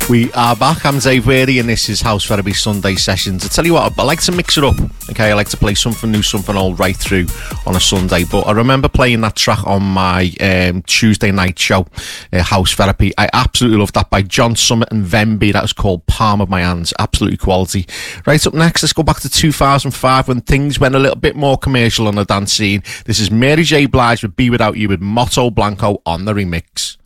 We are back. I'm Dave Weary and this is House Therapy Sunday Sessions. I tell you what, I like to mix it up. Okay, I like to play something new, something old right through on a Sunday. But I remember playing that track on my Tuesday night show, House Therapy. I absolutely loved that, by John Summit and Venby. That was called Palm of My Hands. Absolutely quality. Right up next, let's go back to 2005 when things went a little bit more commercial on the dance scene. This is Mary J. Blige with Be Without You with Motto Blanco on the remix.